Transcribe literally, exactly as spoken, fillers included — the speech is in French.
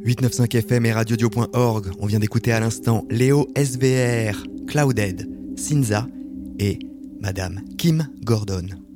huit cent quatre-vingt-cinq F M et radiodio point org. On vient d'écouter à l'instant Léo S V R, Clouded, Sinza et Madame Kim Gordon.